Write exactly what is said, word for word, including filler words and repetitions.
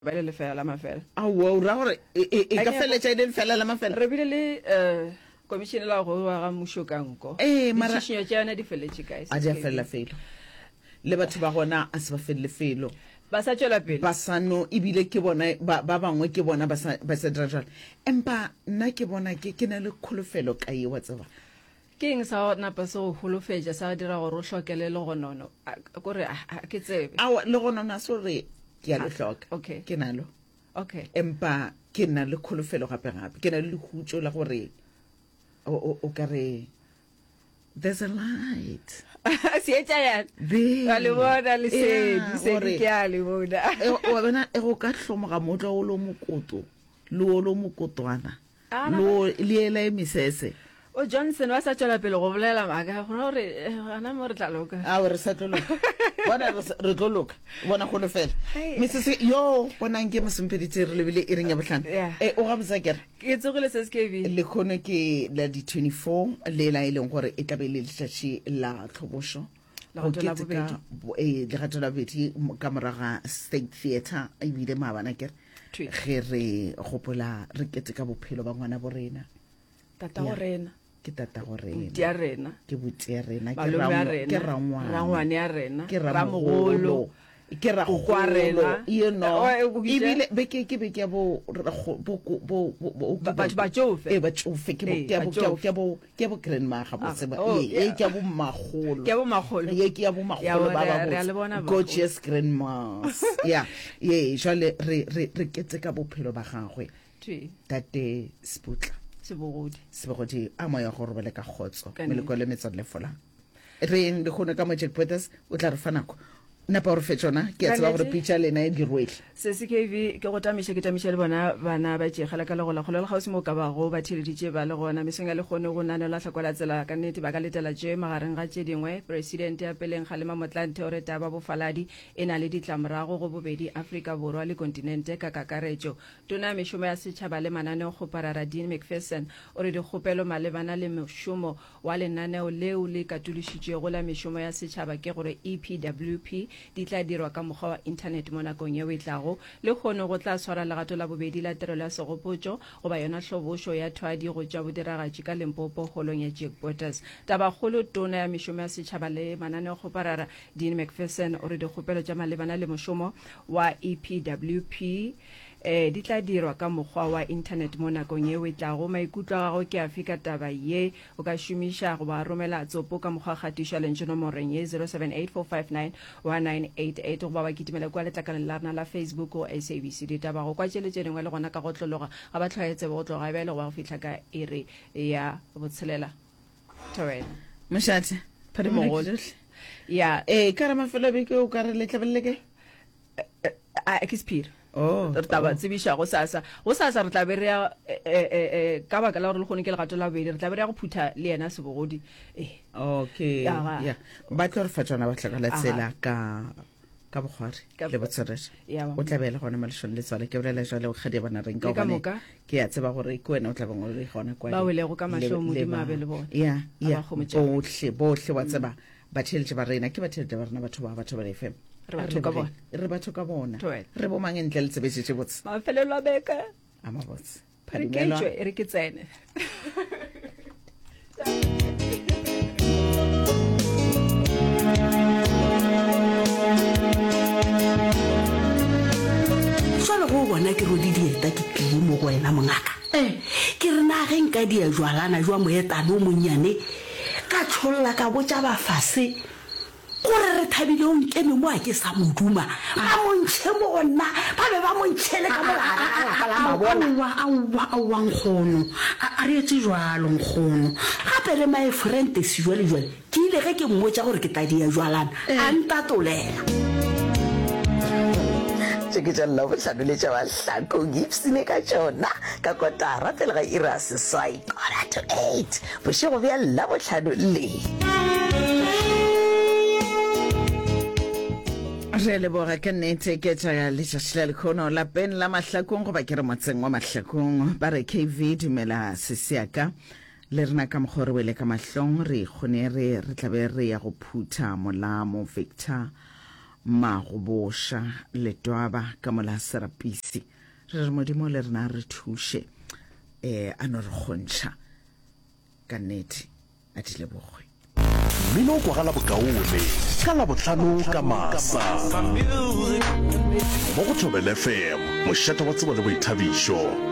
ba le lefela la mafela a wo ra gore e ka feletsa ile lefela la mafela re bile le eh commission la go wa ga mushokanko eh mara tshišinyo tsana di feletse guys a dia fela felo le batho ba gona a se ba felle felo ba sa tswela pele ba sano ibile ke bona ba bangwe ke bona ba sa ba se dira jalo empa nna ke bona ke ke na le kholofelo ka ye wa tseba ke eng sa ona pa so holofeja sa dira gore o hlokele le go nono gore a ke tsebe a le go nona so re ke a le hloka okay ke nalo okay empa ke na le kholofelo gape gape ke na le hutso la gore o o ka re there's a light sietsa ya le bona le se se ke a le bona o bona e go ka hlomoga motla o lo mokoto lo lo mokotwana lo le le misese o Johnson wa sa tswela pele go bolela maaka go re ana mo re tla loka a re sa tloloka bona re tloloka bona go le fela misese yo bona nke mosempeditse re lebile e reng ya botlhano e o ga botsa kere ke tsogile se se ke le khone ke la di twenty-four le la ile gore e tlabe le tlhashi la tlhobosho la go tla bobedi e le ga tla bobedi ka moraga State Theatre e bile maabana kere ge re gopola re ketse ka bophelo ba ngwana borena tata go rena ke tata go rena buti ya rena ke buti ya rena ke rangwana ke rangwana ya rena ke ramogolo ke ra go rena you know ibile be ke ke be ke bo bo ba ba tsofe e ba tsofe ke bo ke bo ke bo ke bo grandma ga bo tseba e ke bo magolo ke bo magolo ye ke bo magolo ba ba gorgeous grandmas yeah ye jale re re re ketse ka bophelo ba gagwe tate Sputla sebogodi sebogodi a mo ya gore ba le ka khotso meleko le metsa le fola re eng le gone ka mo checkpointers o tla re fanako napa re fetsona ke tsaba gore pitcha lena e dirwele se se ke vi ke go tamishe ke tamishe le bona bana ba tshegela ka le go la go le ga o se mo ka ba go ba theditse ba le gona mesenga le gone go nana la tlhakola tsela ka nnete ba ka letela je magareng ga tše dingwe president ya peleng Kgalema Motlanthe o re taba bofaladi e na le ditlamorago go bobedi Afrika Borwa le kontinente ka kakaretšo tona meshomo ya setšhaba le mananeo go parara Dean McPherson o re dikgopelo malebana le moshomo wa lenaneo leo le katolositšego la meshomo ya setšhaba ke gore E P W P di tla dirwa ka mokgwa wa internet mo nakong ye wetlago le kgone go tla tshwara legato la bobedi la tirelo ya segopotšo go ba yona tlhobošo ya thwadi go tša bodiragatši ka Limpopo holong ya Jackpoters tabagolo tona ya mešomo ya setšhaba le mananeo go parara Dean McPherson o re dikgopelo tša malebana le mošomo wa E P W P eh di tla dirwa ka mokgwa wa internet mo nakong ye wetlago maikutlo a gago ke a fika taba ye o ka šomiša go ba romela tsopo ka mokgwa gatiša lentše nomoreng ye zero seven eight four five nine one nine eight eight go ba ba kitimela kwa letlakaleng la rena la Facebook o S A B C ditaba go kwa tšeletše dingwe le gona ka go tlologa ga ba tlhoetse bo go tloga ba ile go ba go fihla ka ere ya botshelela tawela mashate phare mo go ya eh ka ra mafelo be ke o ka re letlabelle ke a expire oh re taba tsebisha go sasa go sasa re tla be re eh ka ba ka la re le gone ke le gato la bedi re tla be re go phutha le yena sebogodi eh okay yeah ba tlo re fatsana ba tlhakala tsela ka ka bogware le botsheretsa o tla bela gona maleshon le tswale ke bolela jale o khadi bana reng ka gone ke ya tseba gore ke wena o tla bangwe le gona kwa ba wele go ka mahlo mo di mabe le bona yeah yeah bohle bohle wa tseba ba tšheletse ba rena ke ba tšheletse ba rena batho ba batho ba F M re batho ka bona re batho ka bona re bo mang entle le tsebetse botse ma felelo beka ama botse phadimelo re ke tsene jwale go bona ke rodi dieta ke tlile mo go wena mongaka eh ke re na ge nka dia jwalana jwa moetano monnyane ka tsholla ka botsa ba fase gore re thabile o nkeme mo a ke sa moduma ba montšhe mo gonna ba be ba montšhele ka molaka la mabona wa wa nkgono a re etse jwalo nkgono gape le my friend se jwale jwale ke ile ge ke mmotsa gore ke tla dia jwalana a ntatolela ke tša lla botlhano le tša bahlako gipsene ka tšona ka kotara pele ga ira seswai kora to eight bošego bja lla botlhano le re le boga ka nnete ke tša letšatši la lekgono lapeng la mahlakong go ba ke re motseng wa mahlakong ba re K V dumela seseaka le rena ka mokgwa re wele ka mahlong re kgone re re tlabe re ya go phutha molamo Victor Magobosha Letwaba Kamala Serapisi re re modimo le rena re thushe eh a no re kgontsha ka nnete a di lebogwe Mino kwa gala bokaone ka la botlhano ka masa mo go Thobela F M mo shata wa tseba le boithabišo